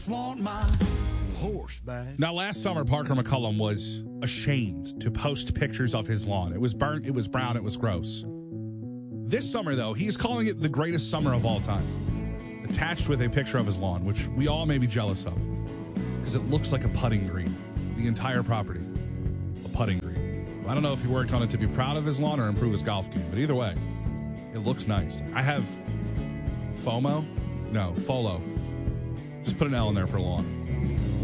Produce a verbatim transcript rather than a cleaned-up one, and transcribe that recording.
Want my horse back. Now, last summer, Parker McCullum was ashamed to post pictures of his lawn. It was burnt, it was brown, it was gross. This summer, though, he is calling it the greatest summer of all time. Attached with a picture of his lawn, which we all may be jealous of, because it looks like a putting green. The entire property, a putting green. I don't know if he worked on it to be proud of his lawn or improve his golf game, but either way, it looks nice. I have FOMO? No, FOLO. Just put an L in there for lawn.